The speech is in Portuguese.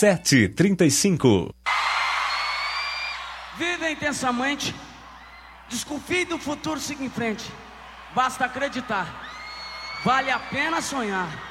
7h35. Viva intensamente. Desconfie do futuro, siga em frente. Basta acreditar. Vale a pena sonhar.